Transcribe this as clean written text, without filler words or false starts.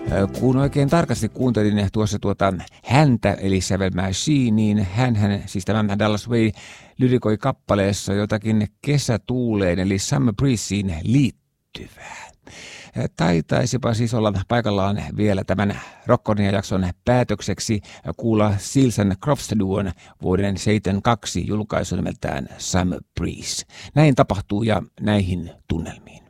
Kun oikein tarkasti kuuntelin tuossa häntä, eli Savage Machine, niin hän siis tämä Dallas Way lyrikoi kappaleessa jotakin kesätuuleen, eli Summer Breezeen liittyvää. Taitaisipa siis olla paikallaan vielä tämän Rockonia-jakson päätökseksi kuulla Seals and Crofts duon vuoden 1972 julkaisu nimeltään Summer Breeze. Näin tapahtuu ja näihin tunnelmiin.